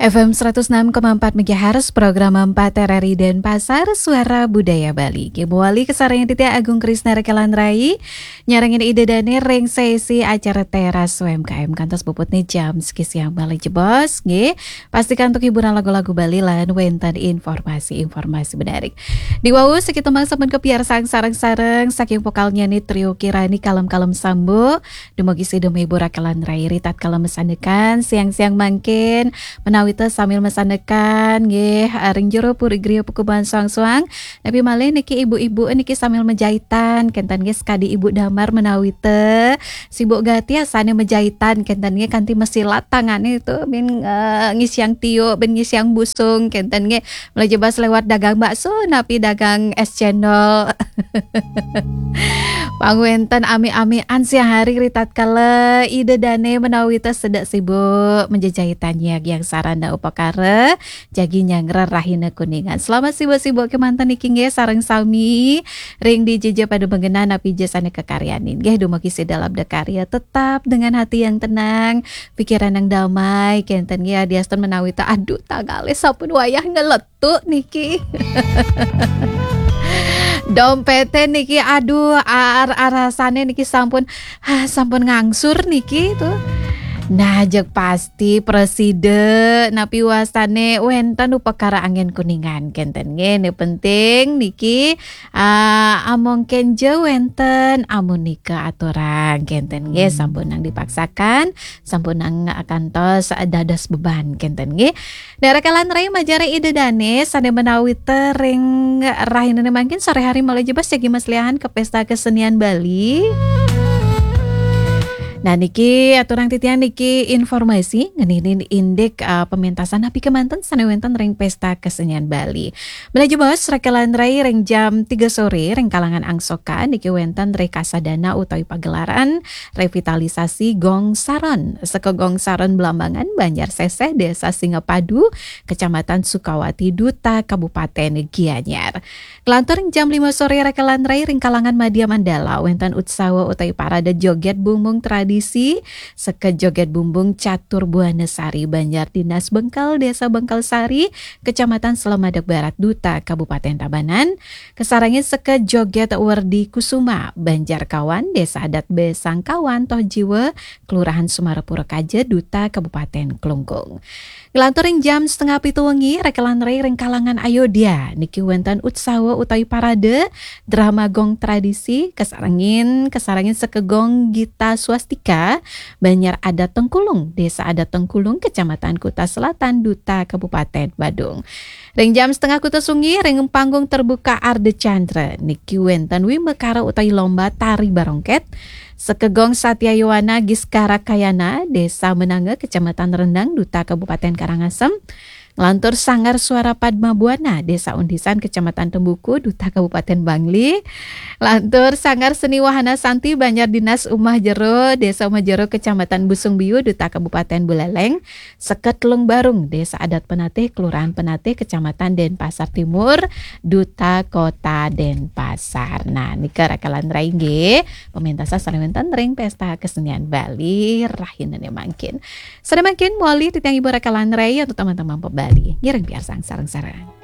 FM 106,4 MHz program 4 RRI Denpasar Suara Budaya Bali. Kibuali kesarang titia Agung Krisna Rekalan Rai nyarangin ide dane ring sesi acara teras UMKM kantos puputnya jam sekis yang Bali jebos nggih. Pastikan untuk hiburan lagu-lagu Bali lan wenten informasi menarik. Di wau sekitar mangsa men kepiar sarang-sarang saking vokalnya nih trio Kirani kalem-kalem sambo dumugi sidom ibu Rekalan Rai ritat kalem mesandekan siang-siang mangkin Nawita sambil mesandekan nggih ring jero puri griya pukuban suang-suang tapi malih niki ibu-ibu niki sambil menjahitan kenten nggih skadi ibu damar menawita sibuk gati asane menjahitan kenten nggih kanthi mesilat tangane itu ben ngisiang tio ben ngisiang busung kenten nggih mulai jebas lewat dagang bakso napi dagang es cendol pangwenten ami-amian siang hari ritat kala ide dane menawita sedak sibuk menjajahitannya yang sarana upakara jagi nyangre rahina kuningan. Selamat sibuk-sibuk ke mantan iki nggih sareng sami ring di jeje pada mengenal napi jasane kekaryanin nggih dumugi dalam dekarya tetap dengan hati yang tenang, pikiran yang damai kenten nggih adiaston menawita aduh tagale sampun wayah ngeletuk niki. Dompete niki aduh arasane niki sampun ngangsur niki tuh. Nah jek pasti presiden napi wasane wenten upakara angin kuningan kenten ngene penting niki among kenje wenten amun nika aturan kenten nge sampun nang dipaksakan sampun nang kantos dadas beban kenten nge Rekalan Rai majare ide dane sane menawi tering rahinane mangkin sore hari mulai jebas jagi masliahan ke pesta kesenian Bali. Nah niki aturan titian niki informasi ngeninin indek pementasan napi kemanten sanewenten ring pesta kesenian Bali. Menuju bos Rekalan Rai ring jam 3 sore ring kalangan angsokan niki wenten ring kasadana utawi pagelaran revitalisasi Gong Saron. Seke Gong Saron Belambangan Banjar Seseh Desa Singapadu Kecamatan Sukawati Duta Kabupaten Gianyar. Kelantur jam 5 sore Rekalan Rai ring kalangan Madya Mandala wenten utsawa utawi parade joget bumbung tradisi seke joget bumbung Catur Buana Sari Banjar Dinas Bengkal Desa Bengkal Sari Kecamatan Selamadak Barat Duta Kabupaten Tabanan kesarangin seke joget Wardi Kusuma Banjar Kawan Desa Adat Besangkawan Toh Jiwa Kelurahan Sumarapura Kaje Duta Kabupaten Klungkung. Gelanturing jam 6:30 wengi Rekalan Rai ring kalangan Ayodhya niki wenten utsawa utawi parade drama gong tradisi kesarangin seke gong Gita Swastika Banjar Adat Tengkulung Desa Adat Tengkulung Kecamatan Kuta Selatan Duta Kabupaten Badung. Ring jam 6:30 sungi ring panggung terbuka Arde Chandra niki wenten wimekara utawi lomba tari barongket Sekegong Satya Yowana Giskara Kayana Desa Menange Kecamatan Rendang Duta Kabupaten Karangasem. Lantur Sanggar Suara Padma Buana Desa Undisan Kecamatan Tembuku Duta Kabupaten Bangli. Lantur Sanggar Seni Wahana Santi Banjar Dinas Umah Jero Desa Umah Jero Kecamatan Busung Biu Duta Kabupaten Buleleng. Seket Lung Barung Desa Adat Penatih Kelurahan Penatih Kecamatan Denpasar Timur Duta Kota Denpasar. Nah nika Rekalan Rai nggih pementasan sarewenten ring pesta kesenian Bali rahinane mangkin. Sedemangkin muali titiang ibu Rekalan Rai untuk teman-teman Bali. Ngiring biar sarang-sarang.